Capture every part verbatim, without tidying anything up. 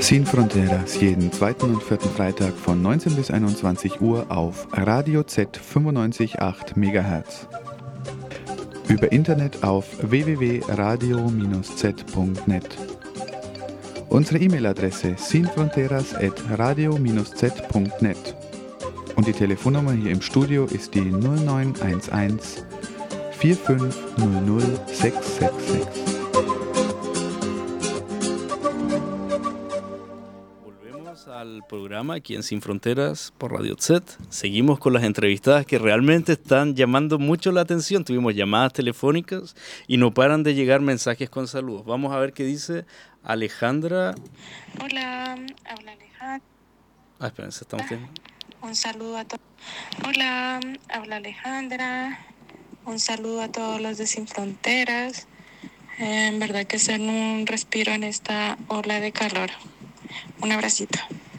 Sin Fronteras, jeden zweiten und vierten Freitag von neunzehn bis einundzwanzig Uhr auf Radio Z fünfundneunzig Komma acht Megahertz. Über Internet auf w w w punkt radio z punkt net. Unsere E-Mail-Adresse sinfronteras at radio z punkt net. Und die Telefonnummer hier im Studio ist die null neun eins eins vier fünf null null sechs sechs sechs. Al programa aquí en Sin Fronteras por Radio Z. Seguimos con las entrevistadas que realmente están llamando mucho la atención. Tuvimos llamadas telefónicas y no paran de llegar mensajes con saludos. Vamos a ver qué dice Alejandra. Hola, habla Alejandra. Ah, espérense, estamos teniendo. Un saludo a todos. Hola, habla Alejandra. Un saludo a todos los de Sin Fronteras. Eh, en verdad que es un respiro en esta ola de calor. Un abracito.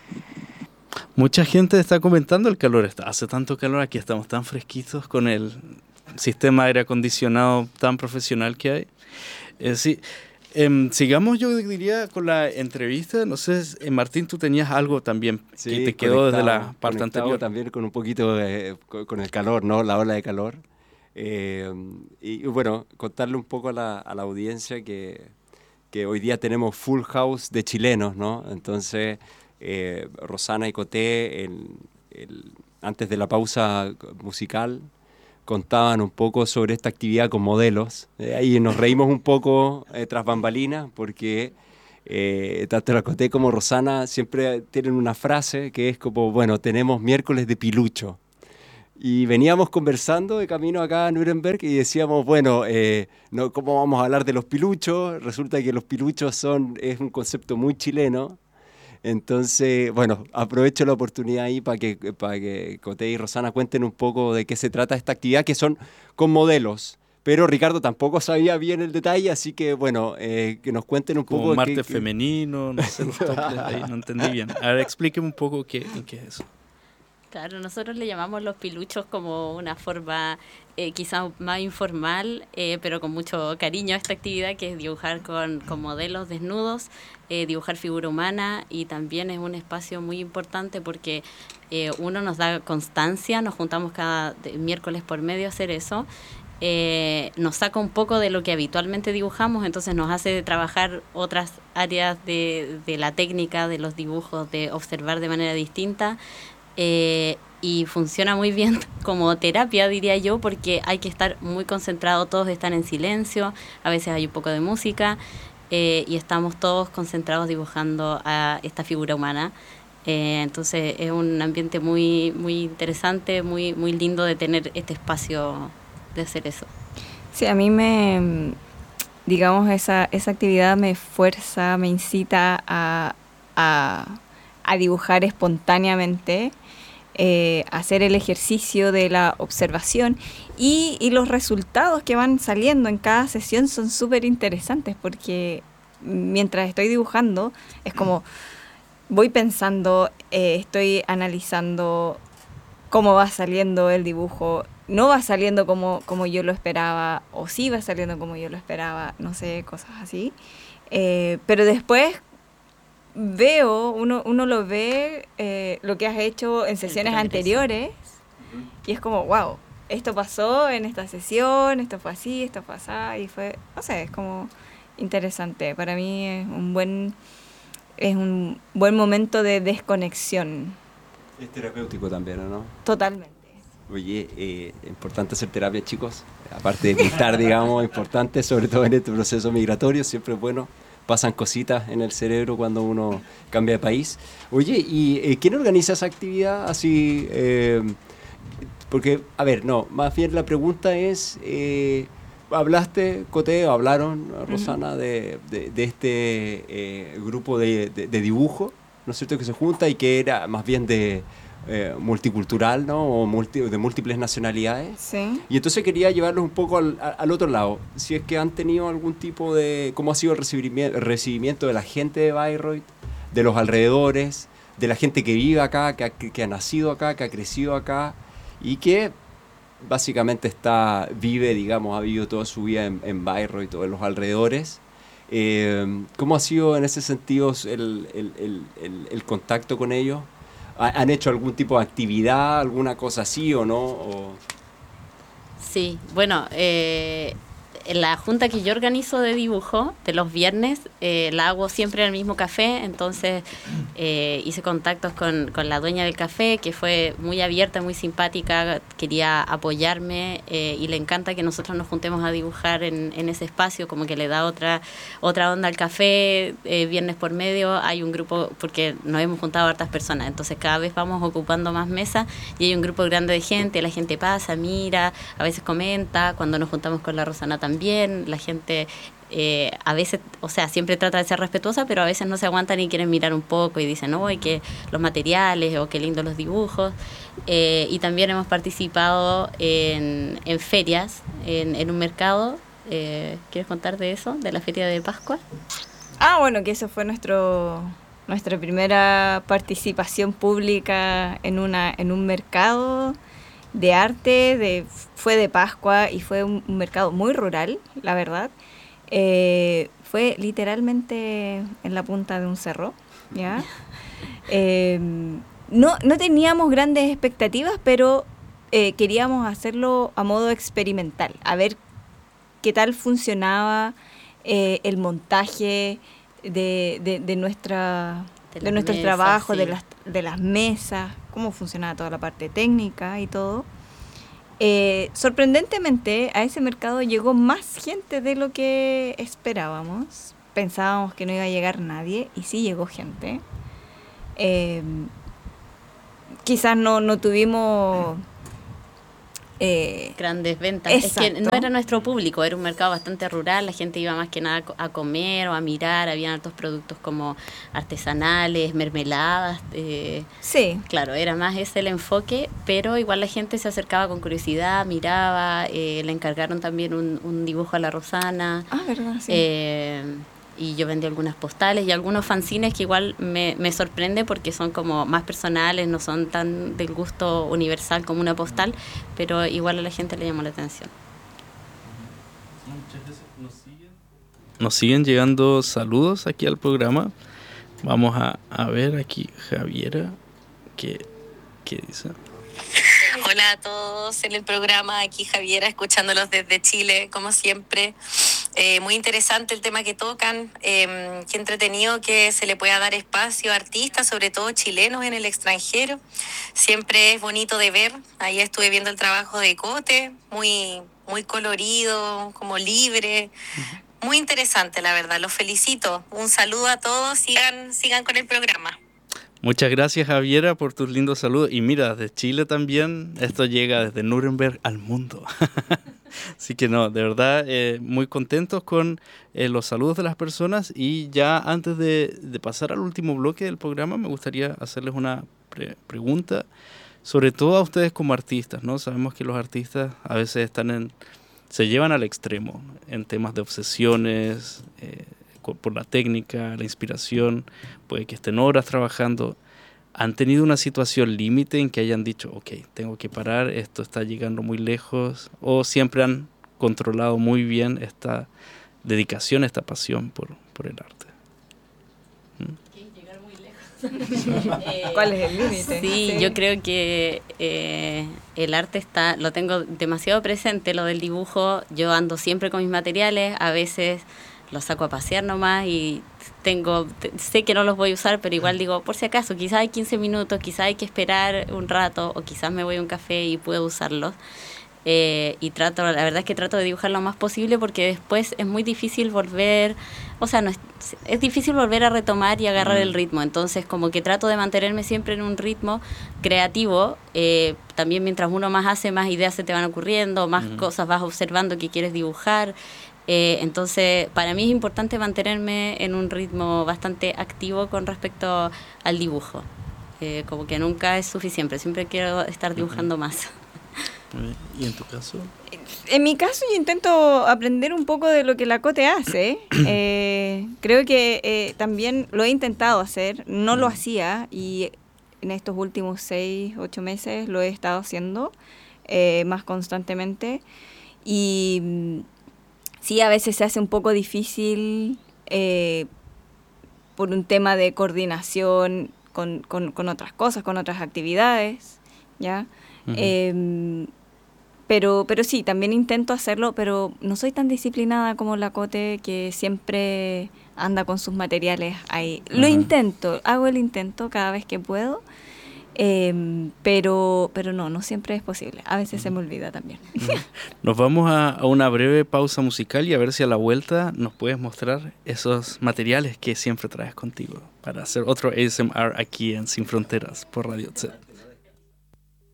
Mucha gente está comentando el calor. Hace tanto calor, aquí estamos tan fresquitos con el sistema de aire acondicionado tan profesional que hay. Eh, sí, eh, sigamos, yo diría, con la entrevista. No sé, eh, Martín, tú tenías algo también sí, que te quedó desde la parte anterior. También con un poquito, eh, con, con el calor, ¿no? La ola de calor. Eh, y, y bueno, contarle un poco a la, a la audiencia que... que hoy día tenemos full house de chilenos, ¿no? Entonces, eh, Rosana y Coté, el, el, antes de la pausa musical, contaban un poco sobre esta actividad con modelos. Eh, ahí nos reímos un poco eh, tras bambalinas, porque eh, tanto la Coté como Rosana siempre tienen una frase que es como, bueno, tenemos miércoles de pilucho. Y veníamos conversando de camino acá a Nuremberg y decíamos, bueno, eh, no, ¿cómo vamos a hablar de los piluchos? Resulta que los piluchos son, es un concepto muy chileno. Entonces, bueno, aprovecho la oportunidad ahí para que, para que Coté y Rosana cuenten un poco de qué se trata esta actividad, que son con modelos. Pero Ricardo tampoco sabía bien el detalle, así que, bueno, eh, que nos cuenten un Como poco... Como martes qué, femenino, no sé, los toples ahí, no entendí bien. A ver, explíqueme un poco qué, qué es eso. Claro, nosotros le llamamos los piluchos como una forma eh, quizás más informal, eh, pero con mucho cariño a esta actividad, que es dibujar con, con modelos desnudos, eh, dibujar figura humana, y también es un espacio muy importante porque eh, uno nos da constancia, nos juntamos cada de, miércoles por medio a hacer eso, eh, nos saca un poco de lo que habitualmente dibujamos, entonces nos hace trabajar otras áreas de, de la técnica, de los dibujos, de observar de manera distinta. Eh, y funciona muy bien como terapia, diría yo, porque hay que estar muy concentrado, todos están en silencio, a veces hay un poco de música, eh, y estamos todos concentrados dibujando a esta figura humana. Eh, entonces es un ambiente muy, muy interesante, muy, muy lindo de tener este espacio de hacer eso. Sí, a mí me, digamos, esa, esa actividad me fuerza, me incita a, a, a dibujar espontáneamente, Eh, hacer el ejercicio de la observación y, y los resultados que van saliendo en cada sesión son súper interesantes, porque mientras estoy dibujando es como voy pensando, eh, estoy analizando cómo va saliendo el dibujo, no va saliendo como, como yo lo esperaba, o sí va saliendo como yo lo esperaba, no sé, cosas así, eh, pero después veo, uno, uno lo ve, eh, lo que has hecho en sesiones anteriores, y es como, wow, esto pasó en esta sesión, esto fue así, esto fue así, y fue, no sé, es como interesante. Para mí es un buen, es un buen momento de desconexión. Es terapéutico también, ¿no? Totalmente. Oye, eh, importante hacer terapia, chicos, aparte de pintar, digamos, importante, sobre todo en este proceso migratorio, siempre es bueno. Pasan cositas en el cerebro cuando uno cambia de país. Oye, ¿y eh, quién organiza esa actividad? Así, eh, porque, a ver, no, más bien la pregunta es, eh, hablaste, Coté, o hablaron, Rosana, uh-huh. de, de, de este eh, grupo de, de, de dibujo, ¿no es cierto?, que se junta y que era más bien de eh, multicultural, ¿no?, o multi, de múltiples nacionalidades. Sí. Y entonces quería llevarlos un poco al, al otro lado, si es que han tenido algún tipo de, cómo ha sido el recibimiento, el recibimiento de la gente de Bayreuth, de los alrededores, de la gente que vive acá, que ha, que ha nacido acá, que ha crecido acá, y que básicamente está, vive, digamos, ha vivido toda su vida en, en Bayreuth o en los alrededores. Eh, ¿Cómo ha sido en ese sentido el, el, el, el, el contacto con ellos? ¿Han hecho algún tipo de actividad, alguna cosa así o no? O... Sí, bueno, eh, la junta que yo organizo de dibujo de los viernes eh, la hago siempre en el mismo café, entonces eh, hice contactos con, con la dueña del café, que fue muy abierta, muy simpática, quería apoyarme eh, y le encanta que nosotros nos juntemos a dibujar en, en ese espacio, como que le da otra otra onda al café. Eh, viernes por medio hay un grupo, porque nos hemos juntado hartas personas, entonces cada vez vamos ocupando más mesas y hay un grupo grande de gente, la gente pasa, mira, a veces comenta, cuando nos juntamos con la Rosana también También la gente eh, a veces, o sea, siempre trata de ser respetuosa, pero a veces no se aguantan y quieren mirar un poco y dicen, oh, que los materiales o qué lindos los dibujos. Eh, y también hemos participado en, en ferias, en, en un mercado. Eh, ¿Quieres contar de eso, de la feria de Pascua? Ah, bueno, que eso fue nuestro nuestra primera participación pública en una en un mercado de arte, de, fue de Pascua y fue un, un mercado muy rural, la verdad. Eh, fue literalmente en la punta de un cerro, ¿ya? Eh, no, no teníamos grandes expectativas, pero eh, queríamos hacerlo a modo experimental, a ver qué tal funcionaba eh, el montaje de, de, de, nuestra, de, de nuestro mesas, trabajo, sí. de, las, de las mesas, cómo funcionaba toda la parte técnica y todo. Eh, sorprendentemente, a ese mercado llegó más gente de lo que esperábamos. Pensábamos que no iba a llegar nadie, y sí llegó gente. Eh, quizás no, no tuvimos... Eh, grandes ventas. Exacto. Es que no era nuestro público, era un mercado bastante rural, la gente iba más que nada a comer o a mirar, habían otros productos como artesanales, mermeladas. Eh, sí. Claro, era más ese el enfoque, pero igual la gente se acercaba con curiosidad, miraba, eh, le encargaron también un, un dibujo a la Rosana. Ah, verdad, sí. Eh, y yo vendí algunas postales y algunos fanzines que igual me, me sorprende porque son como más personales, no son tan del gusto universal como una postal, pero igual a la gente le llamó la atención. Nos siguen, nos siguen llegando saludos aquí al programa. Vamos a, a ver aquí Javiera, ¿qué, qué dice? Hola a todos en el programa, aquí Javiera, escuchándolos desde Chile, como siempre. Eh, muy interesante el tema que tocan, eh, qué entretenido que se le pueda dar espacio a artistas, sobre todo chilenos en el extranjero. Siempre es bonito de ver. Ahí estuve viendo el trabajo de Cote, muy, muy colorido, como libre. Muy interesante, la verdad. Los felicito. Un saludo a todos. Sigan, sigan con el programa. Muchas gracias, Javiera, por tus lindos saludos. Y mira, desde Chile también, esto llega desde Nuremberg al mundo. Así que no, de verdad, eh, muy contentos con eh, los saludos de las personas. Y ya antes de, de pasar al último bloque del programa, me gustaría hacerles una pre- pregunta, sobre todo a ustedes como artistas, ¿no? Sabemos que los artistas a veces están en, se llevan al extremo en temas de obsesiones, eh, por la técnica, la inspiración, puede que estén horas trabajando. ¿Han tenido una situación límite en que hayan dicho, ok, tengo que parar, esto está llegando muy lejos? ¿O siempre han controlado muy bien esta dedicación, esta pasión por, por el arte? ¿Mm? Llegar muy lejos. eh, ¿Cuál es el límite? Sí, sí, yo creo que eh, el arte está, lo tengo demasiado presente, lo del dibujo. Yo ando siempre con mis materiales, a veces los saco a pasear nomás y tengo, sé que no los voy a usar, pero igual digo, por si acaso, quizás hay quince minutos, quizás hay que esperar un rato, o quizás me voy a un café y puedo usarlos. Eh, y trato, la verdad es que trato de dibujar lo más posible porque después es muy difícil volver, o sea, no es, es difícil volver a retomar y agarrar mm. el ritmo. Entonces, como que trato de mantenerme siempre en un ritmo creativo. Eh, también mientras uno más hace, más ideas se te van ocurriendo, más mm. cosas vas observando que quieres dibujar. Eh, entonces, para mí es importante mantenerme en un ritmo bastante activo con respecto al dibujo. Eh, como que nunca es suficiente, siempre quiero estar dibujando más. ¿Y en tu caso? En mi caso yo intento aprender un poco de lo que la Cote hace. eh, creo que eh, también lo he intentado hacer, no lo hacía y en estos últimos seis, ocho meses lo he estado haciendo eh, más constantemente. Y sí, a veces se hace un poco difícil eh, por un tema de coordinación con, con, con otras cosas, con otras actividades, ¿ya? Uh-huh. Eh, pero, pero sí, también intento hacerlo, pero no soy tan disciplinada como la Cote, que siempre anda con sus materiales ahí. Uh-huh. Lo intento, hago el intento cada vez que puedo, eh, pero, pero no, no siempre es posible. A veces uh-huh. se me olvida también. Uh-huh. Nos vamos a, a una breve pausa musical y a ver si a la vuelta nos puedes mostrar esos materiales que siempre traes contigo para hacer otro A S M R aquí en Sin Fronteras por Radio Set.